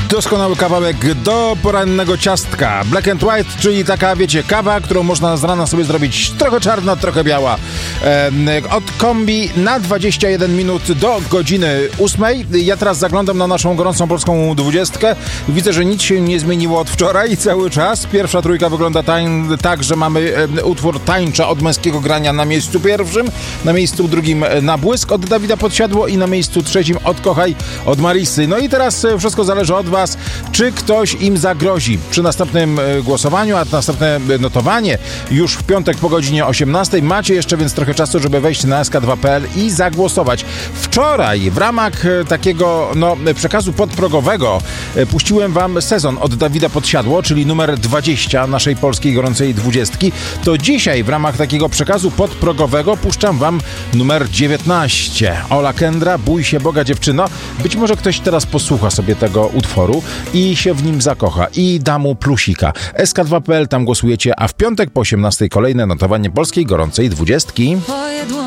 Doskonały kawałek do porannego ciastka. Black and White, czyli taka, wiecie, kawa, którą można z rana sobie zrobić trochę czarna, trochę biała. Od kombi na 21 minut do godziny 8. Ja teraz zaglądam na naszą gorącą polską 20. Widzę, że nic się nie zmieniło od wczoraj cały czas. Pierwsza trójka wygląda tak, że mamy utwór Tańcza od Męskiego Grania na miejscu pierwszym, na miejscu drugim Na Błysk od Dawida Podsiadło i na miejscu trzecim Odkochaj od Marisy. No i teraz wszystko zależy od was, czy ktoś im zagrozi przy następnym głosowaniu, a następne notowanie już w piątek po godzinie 18. Macie jeszcze więc trochę czasu, żeby wejść na sk2.pl i zagłosować. Wczoraj w ramach takiego przekazu podprogowego puściłem wam Sezon od Dawida Podsiadło, czyli numer 20 naszej polskiej gorącej 20. To dzisiaj w ramach takiego przekazu podprogowego puszczam wam numer 19. Ola Kendra, Bój się Boga dziewczyno. Być może ktoś teraz posłucha sobie tego utworu i się w nim zakocha i da mu plusika. sk2.pl, tam głosujecie, a w piątek po 18 kolejne notowanie polskiej gorącej 20.